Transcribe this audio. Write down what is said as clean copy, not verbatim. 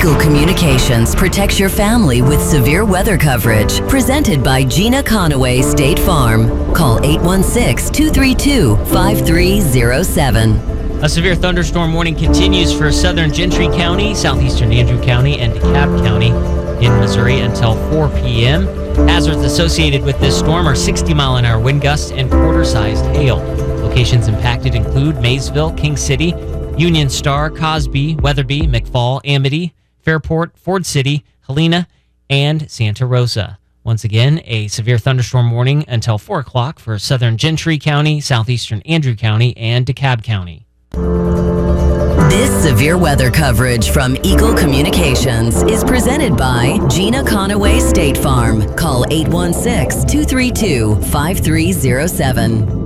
Eagle Communications protects your family with severe weather coverage. Presented by Gina Conaway State Farm. Call 816-232-5307. A severe thunderstorm warning continues for southern Gentry County, southeastern Andrew County, and DeKalb County in Missouri until 4 p.m. Hazards associated with this storm are 60-mile-an-hour wind gusts and quarter-sized hail. Locations impacted include Maysville, King City, Union Star, Cosby, Weatherby, McFall, Amity, Fairport, Ford City, Helena, and Santa Rosa. Once again, a severe thunderstorm warning until 4 o'clock for southern Gentry County, southeastern Andrew County, and DeKalb County. This severe weather coverage from Eagle Communications is presented by Gina Conaway State Farm. Call 816-232-5307.